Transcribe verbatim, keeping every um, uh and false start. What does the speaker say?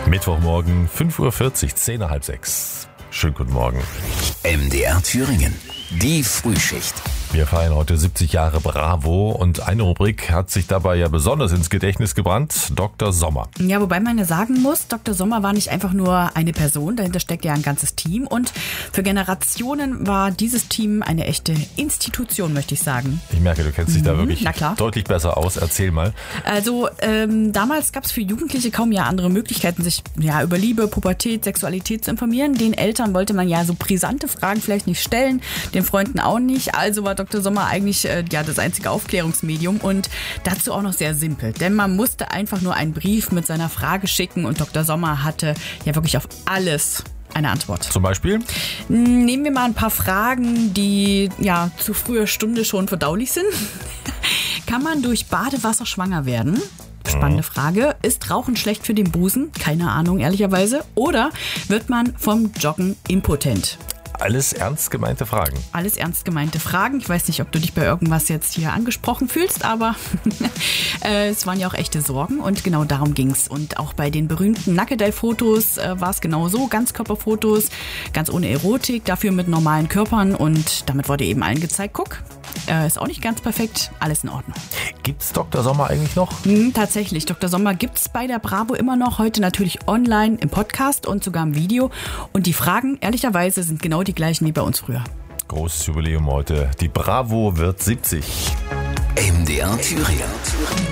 Mittwochmorgen, fünf Uhr vierzig, zehn nach halb sechs. Schönen guten Morgen. M D R Thüringen, die Frühschicht. Wir feiern heute siebzig Jahre Bravo und eine Rubrik hat sich dabei ja besonders ins Gedächtnis gebrannt, Doktor Sommer. Ja, wobei man ja sagen muss, Doktor Sommer war nicht einfach nur eine Person, dahinter steckt ja ein ganzes Team und für Generationen war dieses Team eine echte Institution, möchte ich sagen. Ich merke, du kennst dich da Mhm, wirklich na klar. deutlich besser aus. Erzähl mal. Also ähm, damals gab es für Jugendliche kaum ja andere Möglichkeiten, sich ja über Liebe, Pubertät, Sexualität zu informieren. Den Eltern wollte man ja so brisante Fragen vielleicht nicht stellen, den Freunden auch nicht. Also war Doktor Sommer eigentlich äh, ja das einzige Aufklärungsmedium und dazu auch noch sehr simpel. Denn man musste einfach nur einen Brief mit seiner Frage schicken und Doktor Sommer hatte ja wirklich auf alles eine Antwort. Zum Beispiel? Nehmen wir mal ein paar Fragen, die ja zu früher Stunde schon verdaulich sind. Kann man durch Badewasser schwanger werden? Spannende Frage. Ist Rauchen schlecht für den Busen? Keine Ahnung, ehrlicherweise. Oder wird man vom Joggen impotent? Alles ernst gemeinte Fragen. Alles ernst gemeinte Fragen. Ich weiß nicht, ob du dich bei irgendwas jetzt hier angesprochen fühlst, aber äh, es waren ja auch echte Sorgen und genau darum ging's. Und auch bei den berühmten Nackedei-Fotos äh, war es genau so. Ganzkörperfotos, ganz ohne Erotik, dafür mit normalen Körpern und damit wurde eben allen gezeigt, guck, äh, ist auch nicht ganz perfekt, alles in Ordnung. Gibt's Doktor Sommer eigentlich noch? Hm, tatsächlich, Doktor Sommer gibt's bei der Bravo immer noch, heute natürlich online im Podcast und sogar im Video. Und die Fragen, ehrlicherweise, sind genau die gleichen wie bei uns früher. Großes Jubiläum heute. Die Bravo wird siebzig. M D R Thüringen.